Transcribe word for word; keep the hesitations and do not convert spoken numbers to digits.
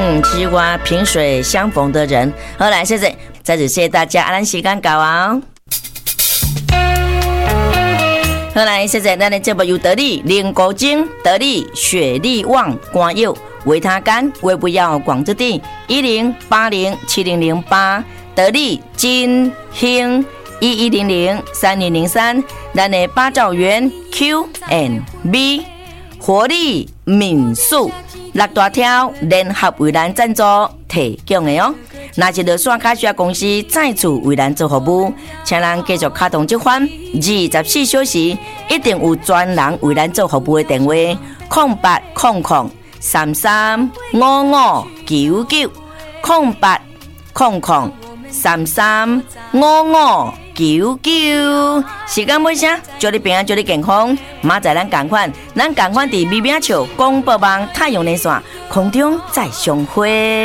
嗯，其实我萍水相逢的人。好，来，谢谢，再次谢谢大家，阿兰时间到啊。好，来，谢谢咱的节目由得力、林国晶、得力、雪力旺、关佑、维他干、微不要广之地一零八零七零零八，得力金兴一一零零三零零三，咱的八兆元 Q and B。活力民宿六大条联合为咱赞助提供的哦。那一个线卡需要公司再次为咱做服务，请咱继续卡通这款二十四小时一定有专人为咱做服务的电话：空八空空三三五五九九空八空空三三五五九九。时间尾声，祝你平安，祝你健康。明仔咱同款，咱同款伫美美笑广播网太阳连线空中再相会。